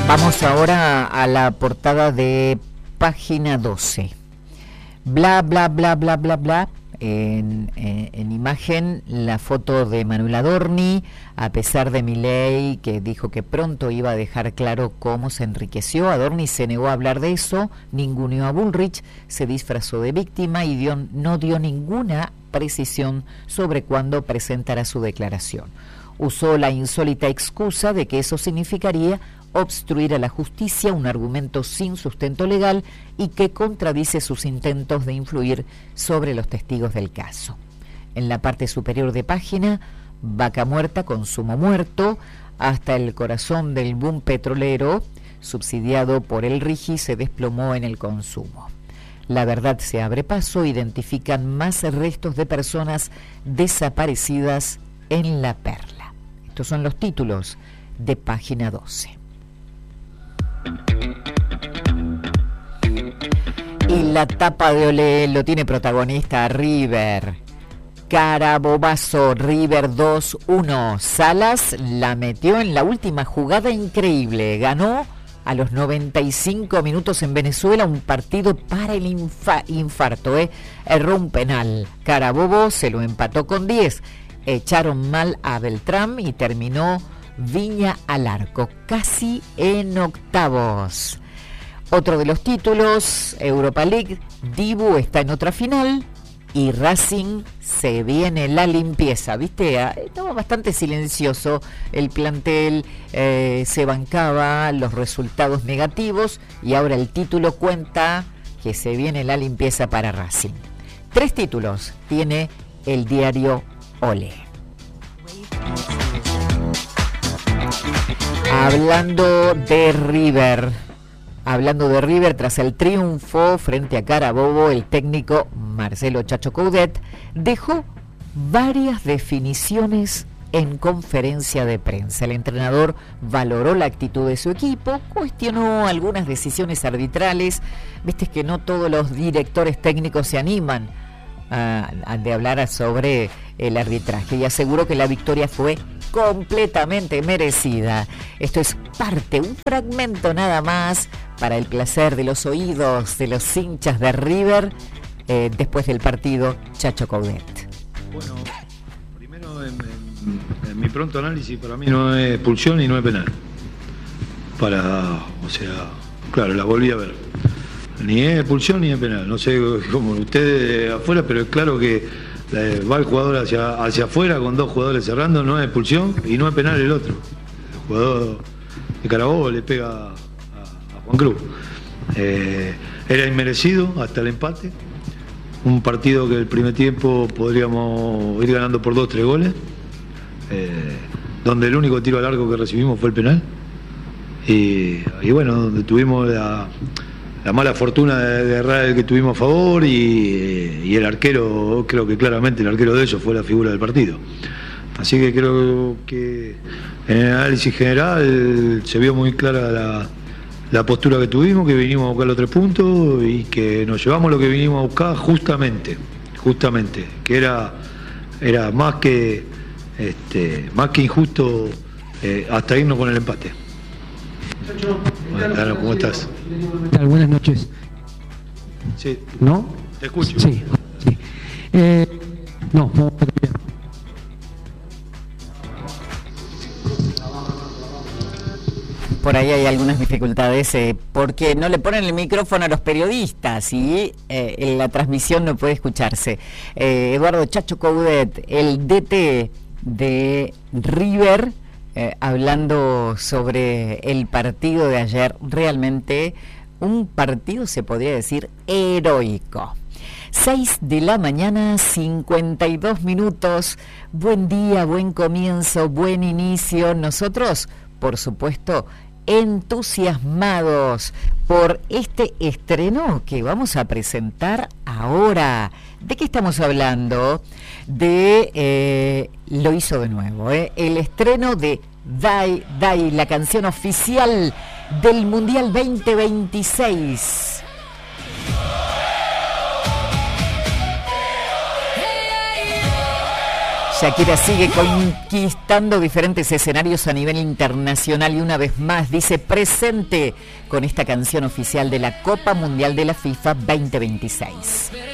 Vamos ahora a la portada de Página 12. Bla, bla, bla, bla, bla, bla. En imagen, la foto de Manuel Adorni, a pesar de Milei, que dijo que pronto iba a dejar claro cómo se enriqueció. Adorni se negó a hablar de eso, ninguneó a Bullrich, se disfrazó de víctima y no dio ninguna precisión sobre cuándo presentará su declaración. Usó la insólita excusa de que eso significaría obstruir a la justicia, un argumento sin sustento legal y que contradice sus intentos de influir sobre los testigos del caso. En la parte superior de página, vaca muerta, consumo muerto, hasta el corazón del boom petrolero, subsidiado por el RIGI, se desplomó en el consumo. La verdad se abre paso, identifican más restos de personas desaparecidas en La Perla. Estos son los títulos de Página 12. Y la tapa de Olé lo tiene protagonista River. Carabobazo, River 2-1. Salas la metió en la última jugada increíble. Ganó a los 95 minutos en Venezuela, un partido para el infarto. Erró un penal. Carabobo se lo empató con 10. Echaron mal a Beltrán y terminó Viña al arco, casi en octavos. Otro de los títulos, Europa League, Dibu está en otra final y Racing se viene la limpieza. ¿Viste? Estaba bastante silencioso el plantel, se bancaba los resultados negativos y ahora el título cuenta que se viene la limpieza para Racing. 3 títulos tiene el diario Olé. Hablando de River, tras el triunfo frente a Carabobo, el técnico Marcelo Chacho Coudet dejó varias definiciones en conferencia de prensa. El entrenador valoró la actitud de su equipo, cuestionó algunas decisiones arbitrales. Viste que no todos los directores técnicos se animan a hablar sobre el arbitraje y aseguró que la victoria fue completamente merecida. Esto es un fragmento nada más para el placer de los oídos de los hinchas de River después del partido Chacho Coudet. Bueno, primero en mi pronto análisis, para mí no es expulsión y no es penal. Claro, la volví a ver. Ni es expulsión ni es penal. No sé cómo ustedes afuera, pero es claro que va el jugador hacia afuera con 2 jugadores cerrando, no es expulsión y no es penal el otro. El jugador de Carabobo le pega a Juan Cruz. Era inmerecido hasta el empate. Un partido que el primer tiempo podríamos ir ganando por 2-3 goles, donde el único tiro al arco que recibimos fue el penal. Y bueno, donde tuvimos la mala fortuna de errar el que tuvimos a favor y el arquero, creo que claramente el arquero de ellos fue la figura del partido. Así que creo que en el análisis general se vio muy clara la postura que tuvimos, que vinimos a buscar los 3 puntos y que nos llevamos lo que vinimos a buscar justamente, que era más que injusto hasta irnos con el empate. Bueno, ¿cómo estás? Buenas noches. Sí. ¿No? Te escucho. Sí. No. Por ahí hay algunas dificultades porque no le ponen el micrófono a los periodistas y en la transmisión no puede escucharse. Eduardo Chacho Coudet, el DT de River, hablando sobre el partido de ayer, realmente un partido se podría decir heroico. 6 de la mañana, 52 minutos, buen día, buen comienzo, buen inicio. Nosotros, por supuesto, entusiasmados por este estreno que vamos a presentar ahora. ¿De qué estamos hablando? Lo hizo de nuevo, el estreno de Dai, la canción oficial del Mundial 2026. Shakira sigue conquistando diferentes escenarios a nivel internacional y una vez más dice presente con esta canción oficial de la Copa Mundial de la FIFA 2026.